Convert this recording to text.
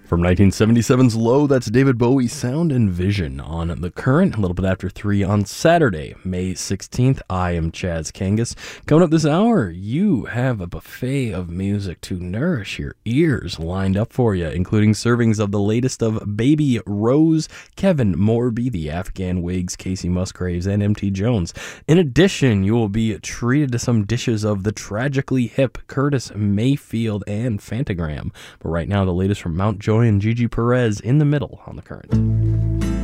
From 1977's Low, that's David Bowie's Sound and Vision on The Current, a little bit after 3 on Saturday, May 16th. I am Chaz Kangas. Coming up this hour, you have a buffet of music to nourish your ears lined up for you, including servings of the latest of Baby Rose, Kevin Morby, the Afghan Wigs, Casey Musgraves, and MT Jones. In addition, you will be treated to some dishes of the tragically hip Curtis Mayfield and Fantagram. But right now, the latest from Mount Joy and Gigi Perez in the middle on The Current.